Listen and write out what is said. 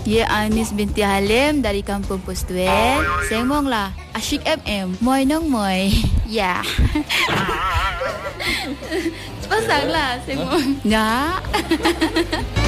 Ye Anis binti Halim dari Kampung Postuen. Sengmong lah Asyik MM. Moi nong moi. Ya. Pasang lah sengmong. Ya.